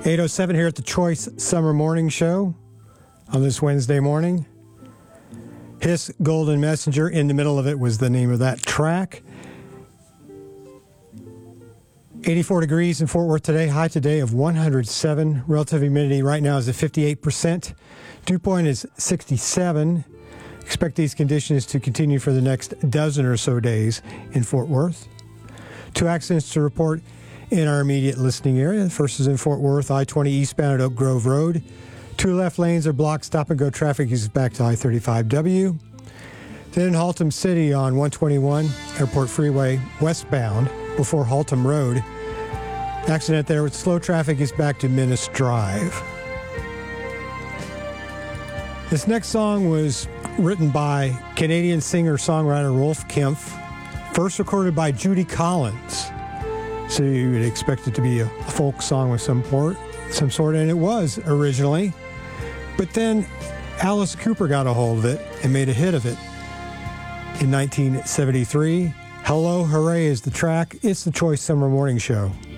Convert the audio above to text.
8:07 here at the Choice Summer Morning Show on this Wednesday morning. Hiss Golden Messenger, in the middle of it was the name of that track. 84 degrees in Fort Worth today, high today of 107. Relative humidity right now is at 58%. Dew point is 67. Expect these conditions to continue for the next dozen or so days in Fort Worth. 2 accidents to report in our immediate listening area. The first is in Fort Worth, I-20 eastbound at Oak Grove Road. 2 left lanes are blocked. Stop-and-go traffic is back to I-35W. Then in Haltom City on 121 Airport Freeway westbound before Haltom Road. Accident there with slow traffic is back to Menace Drive. This next song was written by Canadian singer-songwriter Rolf Kempf, first recorded by Judy Collins. So you would expect it to be a folk song of some sort, and it was originally. But then Alice Cooper got a hold of it and made a hit of it in 1973. Hello, Hooray is the track. It's the Choice Summer Morning Show.